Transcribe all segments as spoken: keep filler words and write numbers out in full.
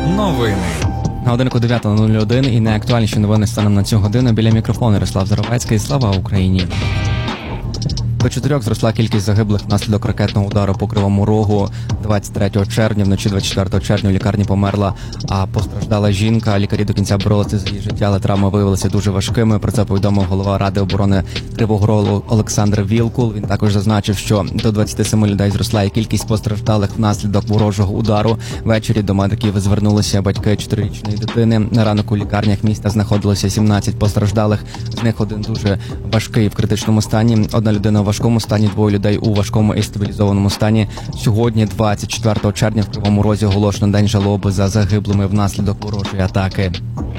Новини. На годинку дев'ята нуль один і найактуальніші новини станом на цю годину. Біля мікрофону Ярослав Заровецький. Слава Україні! До чотирьох зросла кількість загиблих внаслідок ракетного удару по Кривому Рогу. двадцять третього червня, вночі двадцять четвертого червня в лікарні померла а постраждала жінка. Лікарі до кінця боролися за її життя, але травми виявилися дуже важкими. Про це повідомив голова Ради оборони Кривого Рогу Олександр Вілкул. Він також зазначив, що до двадцяти семи людей зросла і кількість постраждалих внаслідок ворожого удару. Ввечері до медиків звернулися батьки чотирирічної дитини. На ранок у лікарнях міста знаходилося сімнадцять постраждалих. З них один дуже важкий в критичному стані. Одна людина в важкому стані, двоє людей у важкому і стабілізованому стані. Сьогодні, двадцять четвертого червня, в Кривому Розі оголошено день жалоби за загиблими внаслідок ворожої атаки.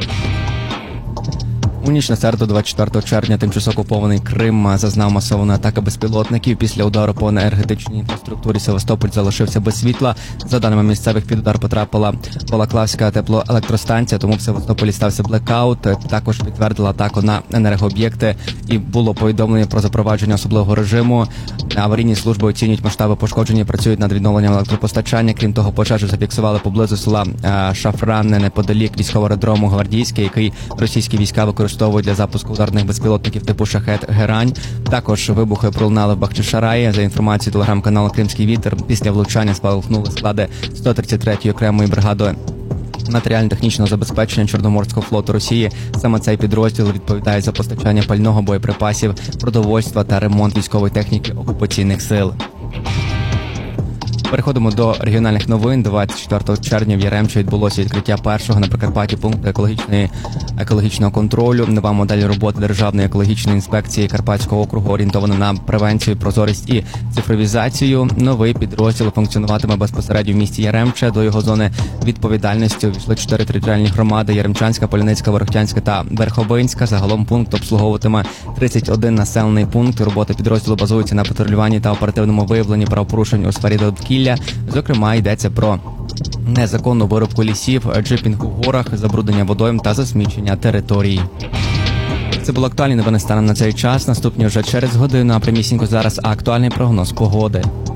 У ніч на середу, двадцять четвертого червня, тимчасово окупований Крим зазнав масованої атаки безпілотників. Після удару по енергетичній інфраструктурі Севастополь залишився без світла. За даними місцевих, під удар потрапила Балаклавська теплоелектростанція, тому в Севастополі стався блекаут. Також підтвердила атаку на енергооб'єкти і було повідомлення про запровадження особливого режиму. Аварійні служби оцінюють масштаби пошкоджень і працюють над відновленням електропостачання. Крім того, пожежу зафіксували поблизу села Шафранне, неподалік військового аеродрому Гвардійський, який російські війська використовують для запуску ударних безпілотників типу «Шахет-Герань». Також вибухи пролунали в Бахчисараї. За інформацією телеграм-каналу «Кримський вітер», після влучання спалахнули склади сто тридцять третьої окремої бригади матеріально-технічного забезпечення Чорноморського флоту Росії. Саме цей підрозділ відповідає за постачання пального, боєприпасів, продовольства та ремонт військової техніки окупаційних сил. Переходимо до регіональних новин. двадцять четвертого червня в Яремчі відбулося відкриття першого на Прикарпатті пункту екологічної, екологічного контролю. Нова модель роботи Державної екологічної інспекції Карпатського округу орієнтована на превенцію, прозорість і цифровізацію. Новий підрозділ функціонуватиме безпосередньо в місті Яремче. До його зони відповідальності увійшли чотири територіальні громади – Яремчанська, Поляницька, Ворохтянська та Верховинська. Загалом пункт обслуговуватиме тридцять один населений пункт. Робота підрозділу базується на патрулюванні та оперативному виявленні правопорушень у сфері довкілля. Зокрема, йдеться про незаконну вирубку лісів, джипінг у горах, забруднення водойм та засмічення територій. Це було актуальні новини станом на цей час. Наступні вже через годину, а прямісінько зараз актуальний прогноз погоди.